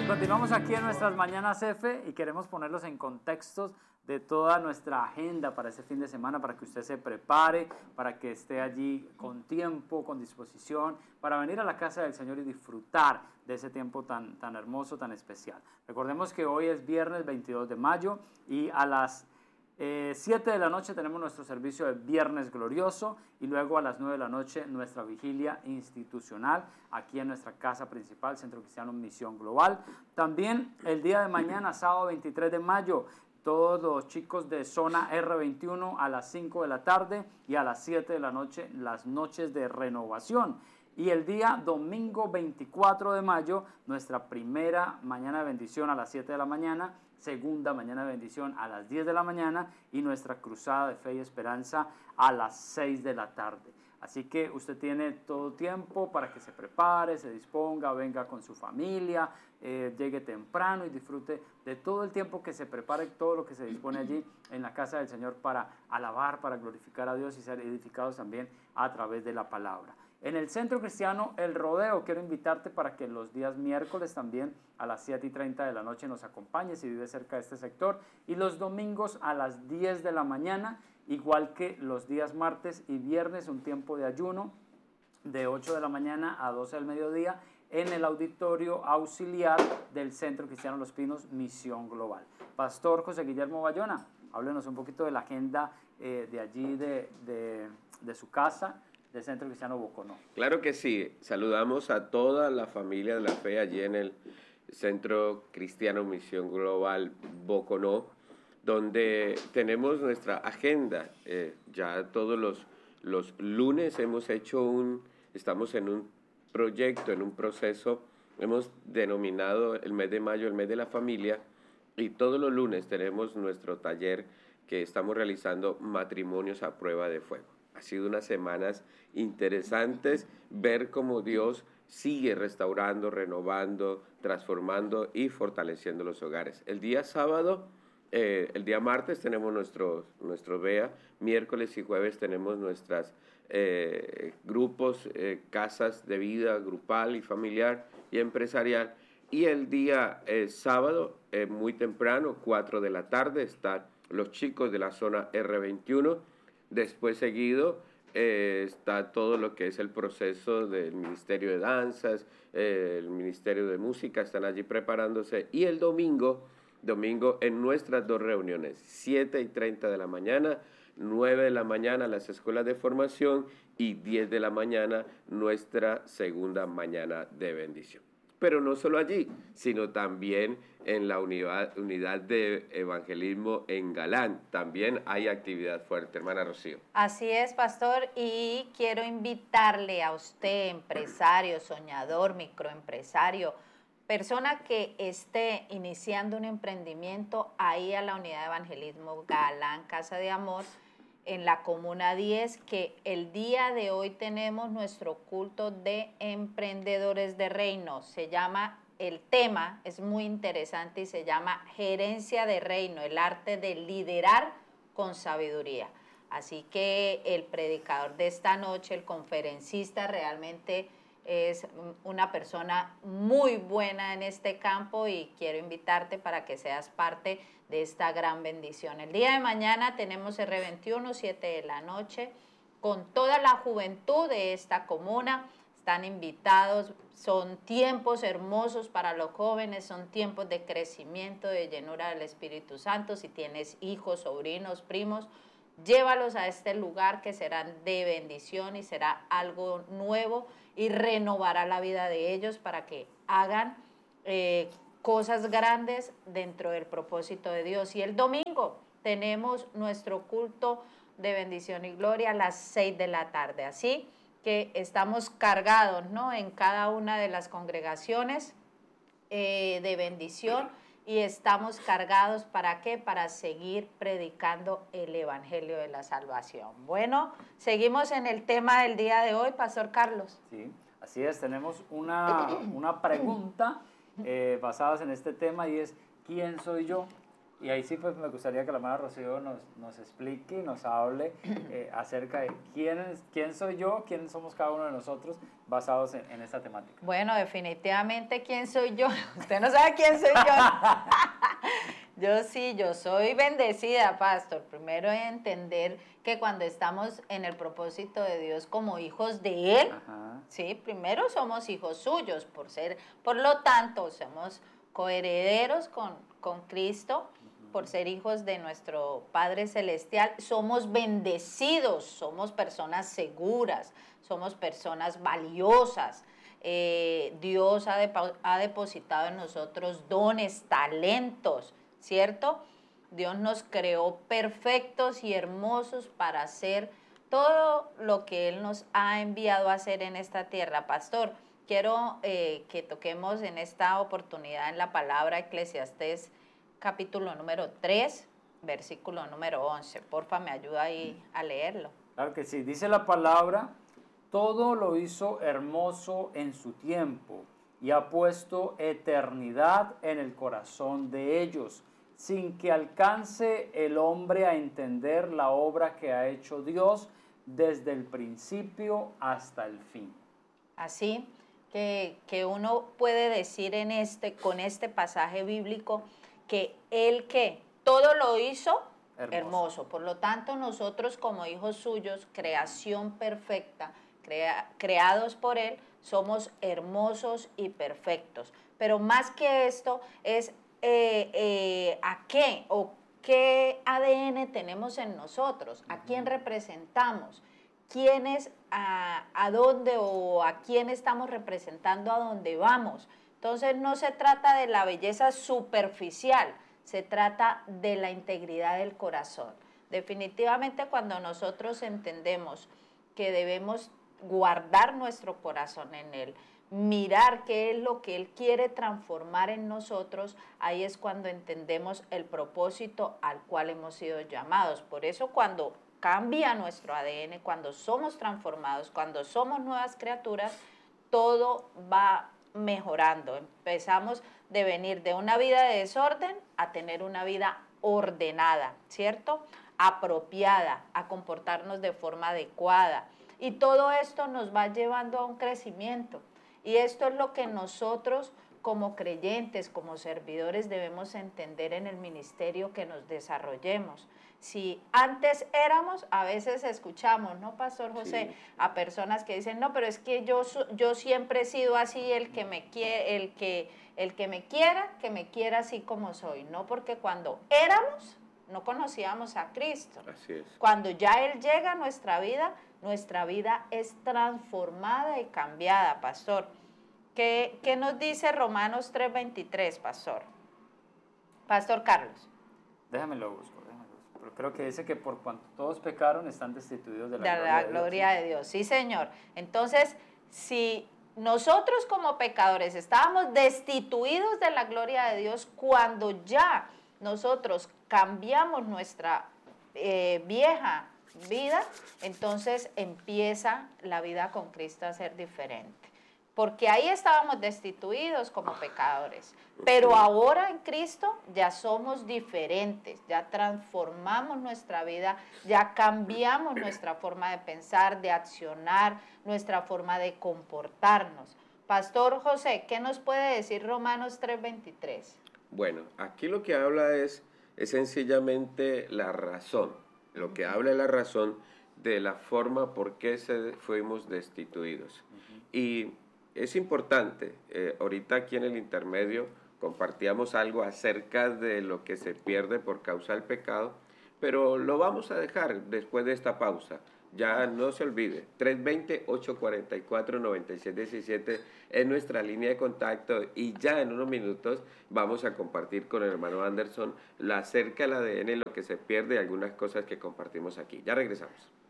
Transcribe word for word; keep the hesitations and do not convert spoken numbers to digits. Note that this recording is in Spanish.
Continuamos aquí en nuestras Mañanas F y queremos ponerlos en contextos de toda nuestra agenda para este fin de semana, para que usted se prepare, para que esté allí con tiempo, con disposición, para venir a la casa del Señor y disfrutar de ese tiempo tan, tan hermoso, tan especial. Recordemos que hoy es viernes veintidós de mayo y a las Eh, siete de la noche tenemos nuestro servicio de Viernes Glorioso y luego a las nueve de la noche nuestra vigilia institucional aquí en nuestra casa principal, Centro Cristiano Misión Global. También el día de mañana, sábado veintitrés de mayo, todos los chicos de zona erre veintiuno a las cinco de la tarde y a las siete de la noche las noches de renovación. Y el día domingo veinticuatro de mayo, nuestra primera mañana de bendición a las siete de la mañana, segunda mañana de bendición a las diez de la mañana y nuestra cruzada de fe y esperanza a las seis de la tarde. Así que usted tiene todo tiempo para que se prepare, se disponga, venga con su familia, eh, llegue temprano y disfrute de todo el tiempo que se prepare, todo lo que se dispone allí en la casa del Señor para alabar, para glorificar a Dios y ser edificados también a través de la palabra. En el Centro Cristiano El Rodeo, quiero invitarte para que los días miércoles también a las siete y treinta de la noche nos acompañes si vives cerca de este sector, y los domingos a las diez de la mañana, igual que los días martes y viernes, un tiempo de ayuno de ocho de la mañana a doce del mediodía en el auditorio auxiliar del Centro Cristiano Los Pinos Misión Global. Pastor José Guillermo Bayona, háblenos un poquito de la agenda eh, de allí, de, de, de su casa, del Centro Cristiano Boconó. Claro que sí, saludamos a toda la familia de la fe allí en el Centro Cristiano Misión Global Boconó, donde tenemos nuestra agenda. Eh, ya todos los, los lunes hemos hecho un, estamos en un proyecto, en un proceso, hemos denominado el mes de mayo el mes de la familia, y todos los lunes tenemos nuestro taller que estamos realizando, matrimonios a prueba de fuego. Ha sido unas semanas interesantes ver cómo Dios sigue restaurando, renovando, transformando y fortaleciendo los hogares. El día sábado, eh, el día martes tenemos nuestro, nuestro B E A, miércoles y jueves tenemos nuestros eh, grupos, eh, casas de vida grupal y familiar y empresarial. Y el día eh, sábado, eh, muy temprano, cuatro de la tarde, están los chicos de la zona erre veintiuno. Después seguido eh, está todo lo que es el proceso del Ministerio de Danzas, eh, el Ministerio de Música, están allí preparándose. Y el domingo, domingo en nuestras dos reuniones, siete y treinta de la mañana, nueve de la mañana las escuelas de formación y diez de la mañana nuestra segunda mañana de bendición. Pero no solo allí, sino también en la unidad, unidad de evangelismo en Galán. También hay actividad fuerte, hermana Rocío. Así es, pastor, y quiero invitarle a usted, empresario, soñador, microempresario, persona que esté iniciando un emprendimiento, ahí a la unidad de evangelismo Galán, Casa de Amor, en la Comuna diez, que el día de hoy tenemos nuestro culto de emprendedores de reino. Se llama, el tema es muy interesante y se llama Gerencia de Reino, el arte de liderar con sabiduría. Así que el predicador de esta noche, el conferencista, realmente es una persona muy buena en este campo y quiero invitarte para que seas parte de esta gran bendición. El día de mañana tenemos erre veintiuno, siete de la noche, con toda la juventud de esta comuna. Están invitados, son tiempos hermosos para los jóvenes, son tiempos de crecimiento, de llenura del Espíritu Santo. Si tienes hijos, sobrinos, primos, llévalos a este lugar que serán de bendición y será algo nuevo y renovará la vida de ellos para que hagan eh, cosas grandes dentro del propósito de Dios. Y el domingo tenemos nuestro culto de bendición y gloria a las seis de la tarde. Así que estamos cargados, ¿no?, en cada una de las congregaciones eh, de bendición. Y estamos cargados, ¿para qué? Para seguir predicando el Evangelio de la Salvación. Bueno, seguimos en el tema del día de hoy, Pastor Carlos. Sí, así es, tenemos una, una pregunta eh, basada en este tema y es, ¿quién soy yo? Y ahí sí pues me gustaría que la hermana Rocío nos, nos explique y nos hable eh, acerca de quién, es, quién soy yo, quién somos cada uno de nosotros basados en, en esta temática. Bueno, definitivamente quién soy yo. Usted no sabe quién soy yo. Yo sí, yo soy bendecida, pastor. Primero entender que cuando estamos en el propósito de Dios como hijos de Él, Ajá. sí, primero somos hijos suyos, por ser, por lo tanto, somos coherederos con, con Cristo, por ser hijos de nuestro Padre Celestial, somos bendecidos, somos personas seguras, somos personas valiosas. Eh, Dios ha, depo- ha depositado en nosotros dones, talentos, ¿cierto? Dios nos creó perfectos y hermosos para hacer todo lo que Él nos ha enviado a hacer en esta tierra. Pastor, quiero eh, que toquemos en esta oportunidad en la palabra Eclesiastés capítulo número tres, versículo número once. Porfa, me ayuda ahí a leerlo. Claro que sí, dice la palabra, todo lo hizo hermoso en su tiempo y ha puesto eternidad en el corazón de ellos, sin que alcance el hombre a entender la obra que ha hecho Dios desde el principio hasta el fin. Así que, que uno puede decir en este, con este pasaje bíblico que Él que todo lo hizo hermoso. hermoso. Por lo tanto, nosotros como hijos suyos, creación perfecta, crea, creados por Él, somos hermosos y perfectos. Pero más que esto es eh, eh, a qué o qué A D N tenemos en nosotros, a quién representamos, quiénes, a, a dónde o a quién estamos representando, a dónde vamos. Entonces no se trata de la belleza superficial, se trata de la integridad del corazón. Definitivamente cuando nosotros entendemos que debemos guardar nuestro corazón en Él, mirar qué es lo que Él quiere transformar en nosotros, ahí es cuando entendemos el propósito al cual hemos sido llamados. Por eso cuando cambia nuestro A D N, cuando somos transformados, cuando somos nuevas criaturas, todo va mejorando. Empezamos de venir de una vida de desorden a tener una vida ordenada, ¿cierto? Apropiada, a comportarnos de forma adecuada. Y todo esto nos va llevando a un crecimiento. Y esto es lo que nosotros como creyentes, como servidores, debemos entender en el ministerio que nos desarrollemos. Si antes éramos, a veces escuchamos, ¿no, Pastor José? Sí. A personas que dicen, no, pero es que yo, yo siempre he sido así, el que me quiere, el que, el que me quiera, que me quiera así como soy. No, porque cuando éramos, no conocíamos a Cristo. Así es. Cuando ya Él llega a nuestra vida, nuestra vida es transformada y cambiada, Pastor. ¿Qué, qué nos dice Romanos tres veintitrés, Pastor? Pastor Carlos. Déjame lo busco, déjame lo busco. Pero creo que dice que por cuanto todos pecaron están destituidos de la, de gloria, la de gloria de Dios. Sí, Señor. Entonces, si nosotros como pecadores estábamos destituidos de la gloria de Dios, cuando ya nosotros cambiamos nuestra eh, vieja vida, entonces empieza la vida con Cristo a ser diferente. Porque ahí estábamos destituidos como pecadores. Pero ahora en Cristo ya somos diferentes, ya transformamos nuestra vida, ya cambiamos nuestra forma de pensar, de accionar, nuestra forma de comportarnos. Pastor José, ¿qué nos puede decir Romanos tres veintitrés? Bueno, aquí lo que habla es, es sencillamente la razón. Lo que habla es la razón de la forma por qué se fuimos destituidos. Uh-huh. Y es importante, eh, ahorita aquí en el intermedio compartíamos algo acerca de lo que se pierde por causa del pecado, pero lo vamos a dejar después de esta pausa. Ya no se olvide, tres dos cero, ocho cuatro cuatro, nueve siete uno siete es nuestra línea de contacto y ya en unos minutos vamos a compartir con el hermano Anderson la acerca del A D N, lo que se pierde y algunas cosas que compartimos aquí. Ya regresamos.